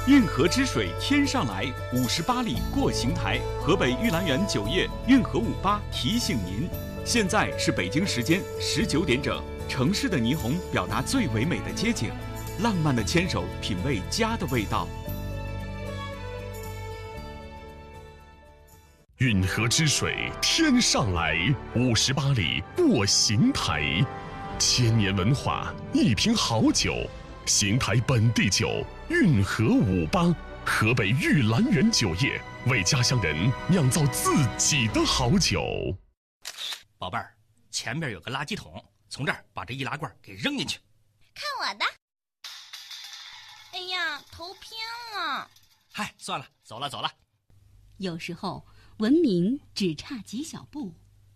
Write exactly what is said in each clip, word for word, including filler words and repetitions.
运河之水天上来，五十八里过邢台。河北玉兰园酒业运河五八提醒您，现在是北京时间十九点整。城市的霓虹表达最唯美的街景，浪漫的牵手品味家的味道。 运河之水天上来，五十八里过邢台。千年文化，一瓶好酒。邢台本地酒运河五八，河北玉兰园酒业为家乡人酿造自己的好酒。 宝贝儿，前面有个垃圾桶，从这儿把这易拉罐给扔进去。 看我的！哎呀，头偏了。 嗨，算了，走了走了。 有时候文明只差几小步。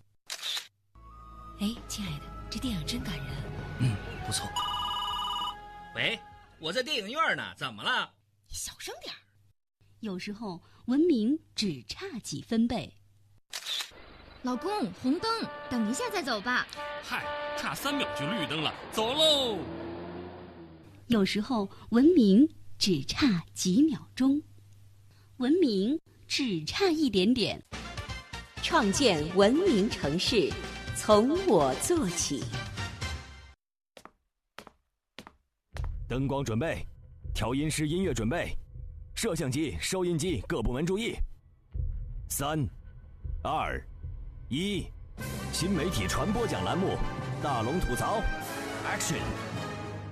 哎，亲爱的，这电影真感人。 嗯，不错。喂，我在电影院呢，怎么了？ 你小声点。 有时候文明只差几分贝。 老公，红灯，等一下再走吧。 嗨，差三秒就绿灯了，走喽。 有时候文明只差几秒钟，文明只差一点点。 创建文明城市，从我做起。 灯光准备，调音师音乐准备，摄像机、收音机各部门注意。三、二、一，新媒体传播奖栏目，大龙吐槽 ，Action。